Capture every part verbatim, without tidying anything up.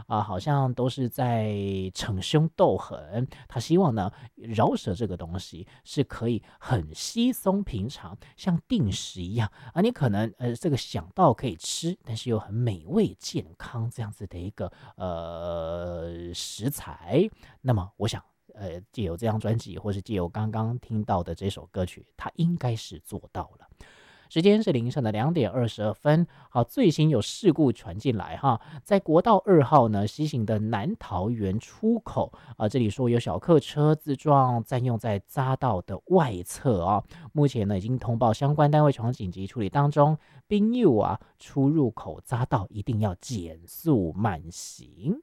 啊、好像都是在逞凶斗狠。他希望呢，饶舌这个东西是可以很稀松平常，像定时一样啊，你可能呃这个想到可以吃，但是又很美味健康这样子的一个呃食材。那么我想。呃，借由这张专辑，或是借由刚刚听到的这首歌曲，他应该是做到了。时间是凌晨的两点二十二分。好，最新有事故传进来哈，在国道二号呢西行的南桃园出口啊，这里说有小客车自撞，占用在匝道的外侧啊。目前呢已经通报相关单位从紧急处理当中，并友啊出入口匝道一定要减速慢行。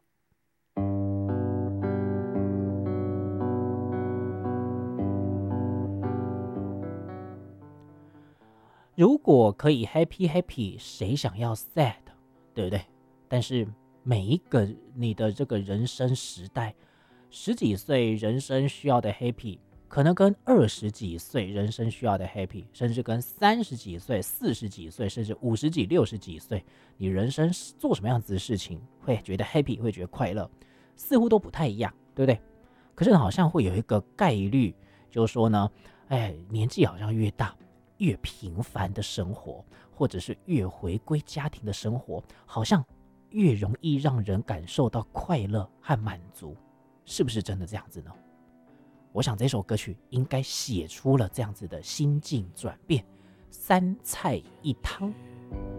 如果可以 happy happy， 谁想要 sad， 对不对？但是每一个你的这个人生时代，十几岁人生需要的 happy， 可能跟二十几岁人生需要的 happy， 甚至跟三十几岁、四十几岁，甚至五十几、六十几岁，你人生做什么样子的事情会觉得 happy， 会觉得快乐，似乎都不太一样，对不对？可是好像会有一个概率，就是说呢，哎，年纪好像越大，越平凡的生活，或者是越回归家庭的生活，好像越容易让人感受到快乐和满足，是不是真的这样子呢？我想这首歌曲应该写出了这样子的心境转变，三菜一汤。